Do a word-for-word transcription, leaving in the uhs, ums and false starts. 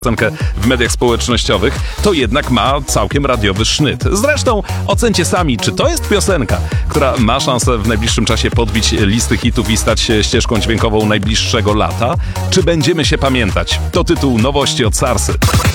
piosenkę w mediach społecznościowych, to jednak ma całkiem radiowy sznyt. Zresztą ocencie sami, czy to jest piosenka, która ma szansę w najbliższym czasie podbić listy hitów i stać się ścieżką dźwiękową najbliższego lata, czy będziemy się pamiętać. To tytuł nowości od Sarsy.